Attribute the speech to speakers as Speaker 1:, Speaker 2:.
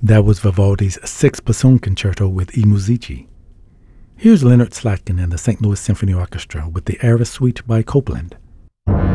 Speaker 1: That was Vivaldi's Sixth Bassoon Concerto with I Musici. Here's Leonard Slatkin and the St. Louis Symphony Orchestra with the Era Suite by Copland.